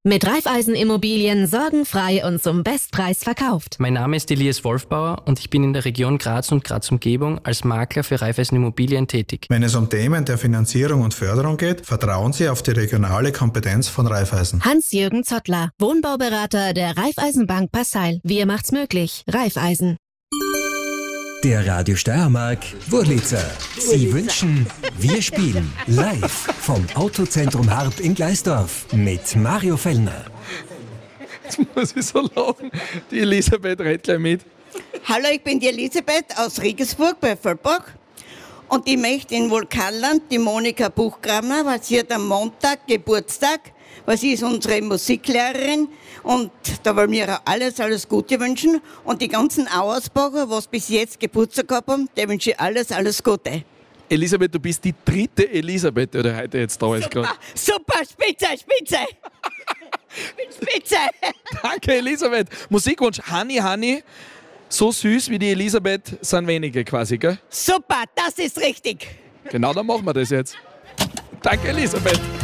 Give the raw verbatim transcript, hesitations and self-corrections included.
Mit Raiffeisen Immobilien sorgenfrei und zum Bestpreis verkauft. Mein Name ist Elias Wolfbauer und ich bin in der Region Graz und Graz-Umgebung als Makler für Raiffeisen Immobilien tätig. Wenn es um Themen der Finanzierung und Förderung geht, vertrauen Sie auf die regionale Kompetenz von Raiffeisen. Hans-Jürgen Zottler, Wohnbauberater der Raiffeisenbank Passail. Wir macht's möglich. Raiffeisen. Der Radio Steiermark Wurlitzer. Sie wünschen, wir spielen live vom Autozentrum Harp in Gleisdorf mit Mario Fellner. Jetzt muss ich so lachen. Die Elisabeth redet gleich mit. Hallo, ich bin die Elisabeth aus Regensburg bei Völbach. Und ich möchte in Vulkanland die Monika Buchgramer, weil sie hat am Montag Geburtstag, weil sie ist unsere Musiklehrerin. Und da wollen wir ihr alles, alles Gute wünschen. Und die ganzen Auersbacher, was bis jetzt Geburtstag gehabt haben, der wünsche ich alles, alles Gute. Elisabeth, du bist die dritte Elisabeth, die heute jetzt da ist. Super, super, spitze, spitze. Spitze. Danke, Elisabeth. Musikwunsch, Honey, Honey. So süß wie die Elisabeth sind wenige quasi, gell? Super, das ist richtig. Genau, dann machen wir das jetzt. Danke, Elisabeth.